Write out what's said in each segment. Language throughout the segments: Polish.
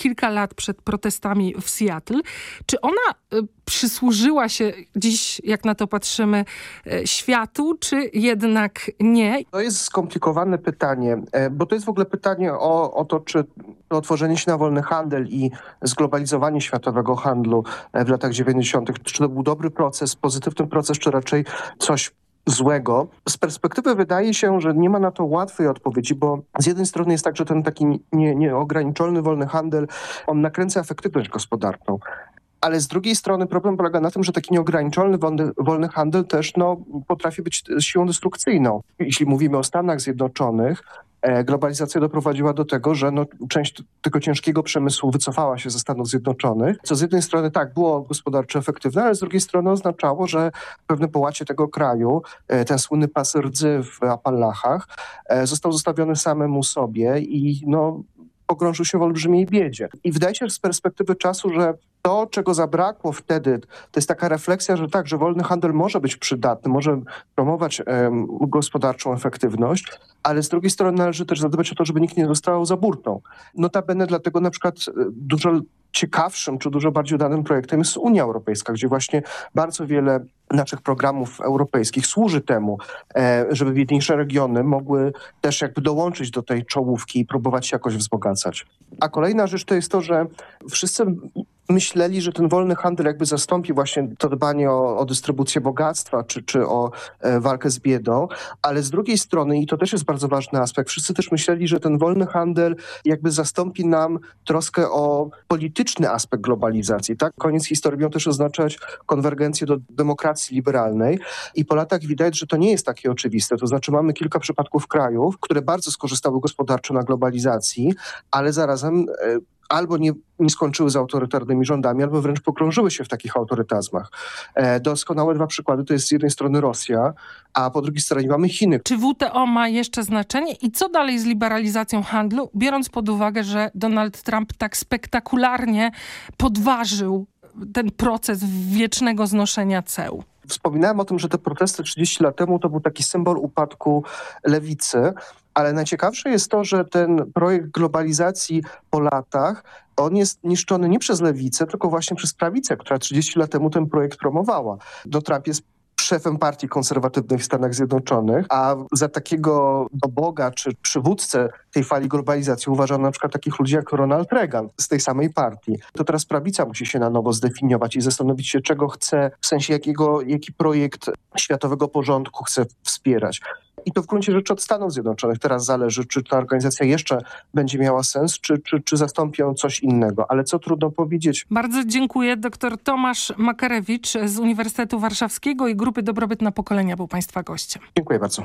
kilka lat przed protestami w Seattle. Czy ona przysłużyła się dziś, jak na to patrzymy, światu, czy jednak nie? To jest skomplikowane pytanie, bo to jest w ogóle pytanie o to, czy otworzenie się na wolny handel i zglobalizowanie światowego handlu w latach 90., czy to był dobry proces, pozytywny proces, czy raczej coś złego. Z perspektywy wydaje się, że nie ma na to łatwej odpowiedzi, bo z jednej strony jest tak, że ten taki nieograniczony wolny handel, on nakręca efektywność gospodarczą. Ale z drugiej strony problem polega na tym, że taki nieograniczony wolny handel też potrafi być siłą destrukcyjną. Jeśli mówimy o Stanach Zjednoczonych, globalizacja doprowadziła do tego, że część tego ciężkiego przemysłu wycofała się ze Stanów Zjednoczonych, co z jednej strony tak było gospodarczo efektywne, ale z drugiej strony oznaczało, że w pewnym połacie tego kraju ten słynny pas rdzy w Appalachach został zostawiony samemu sobie i pogrążył się w olbrzymiej biedzie. I wydaje się, że z perspektywy czasu, że to, czego zabrakło wtedy, to jest taka refleksja, że tak, że wolny handel może być przydatny, może promować gospodarczą efektywność, ale z drugiej strony należy też zadbać o to, żeby nikt nie został za burtą. Notabene dlatego na przykład dużo ciekawszym czy dużo bardziej udanym projektem jest Unia Europejska, gdzie właśnie bardzo wiele naszych programów europejskich służy temu, żeby biedniejsze regiony mogły też jakby dołączyć do tej czołówki i próbować się jakoś wzbogacać. A kolejna rzecz to jest to, że wszyscy myśleli, że ten wolny handel jakby zastąpi właśnie to dbanie o dystrybucję bogactwa czy o walkę z biedą, ale z drugiej strony, i to też jest bardzo ważny aspekt, wszyscy też myśleli, że ten wolny handel jakby zastąpi nam troskę o polityczny aspekt globalizacji. Tak? Koniec historii miał też oznaczać konwergencję do demokracji liberalnej i po latach widać, że to nie jest takie oczywiste. To znaczy mamy kilka przypadków krajów, które bardzo skorzystały gospodarczo na globalizacji, ale zarazem albo nie skończyły z autorytarnymi rządami, albo wręcz pogrążyły się w takich autorytazmach. Doskonałe dwa przykłady to jest z jednej strony Rosja, a po drugiej stronie mamy Chiny. Czy WTO ma jeszcze znaczenie i co dalej z liberalizacją handlu, biorąc pod uwagę, że Donald Trump tak spektakularnie podważył ten proces wiecznego znoszenia ceł? Wspominałem o tym, że te protesty 30 lat temu to był taki symbol upadku lewicy, ale najciekawsze jest to, że ten projekt globalizacji po latach, on jest niszczony nie przez lewicę, tylko właśnie przez prawicę, która 30 lat temu ten projekt promowała. Trump jest szefem partii konserwatywnej w Stanach Zjednoczonych, a za takiego boga czy przywódcę tej fali globalizacji uważano na przykład takich ludzi jak Ronald Reagan z tej samej partii. To teraz prawica musi się na nowo zdefiniować i zastanowić się, czego chce, w sensie jaki projekt światowego porządku chce wspierać. I to w gruncie rzeczy od Stanów Zjednoczonych teraz zależy, czy ta organizacja jeszcze będzie miała sens, czy zastąpi ją coś innego. Ale co trudno powiedzieć. Bardzo dziękuję. Dr Tomasz Makarewicz z Uniwersytetu Warszawskiego i Grupy Dobrobyt na Pokolenia był Państwa gościem. Dziękuję bardzo.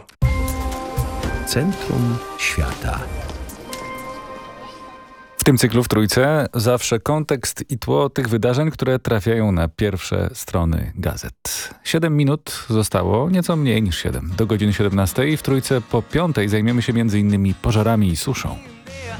Centrum Świata. W tym cyklu w Trójce zawsze kontekst i tło tych wydarzeń, które trafiają na pierwsze strony gazet. 7 minut zostało, nieco mniej niż 7, do godziny 17. W Trójce po 5 zajmiemy się m.in. pożarami i suszą.